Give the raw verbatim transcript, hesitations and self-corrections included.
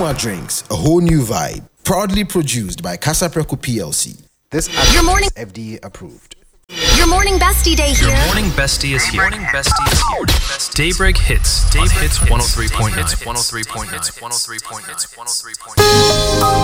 Puma Drinks, a whole new vibe. Proudly produced by Casa Preco P L C. This Your morning is F D A approved. Your morning bestie day here. Your morning bestie is here. Morning bestie is here. Daybreak hits. Daybreak hits one oh three point nine. one oh three point nine. one oh three point nine. one oh three point nine.